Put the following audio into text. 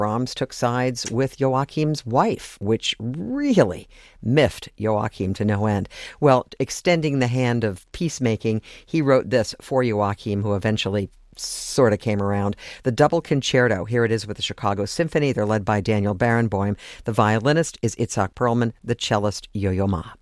Brahms took sides with Joachim's wife, which really miffed Joachim to no end. Well, extending the hand of peacemaking, he wrote this for Joachim, who eventually sort of came around. The double concerto, here it is with the Chicago Symphony. They're led by Daniel Barenboim. The violinist is Itzhak Perlman, the cellist Yo-Yo Ma.